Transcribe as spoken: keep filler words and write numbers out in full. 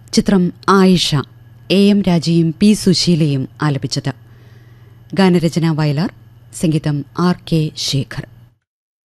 ചിത്രം Ayisha, A M രാജയും P സുശീലയും ആലപിച്ചത്. ഗാനരചന വയലാർ, സംഗീതം ആർ കെ ശേഖർ.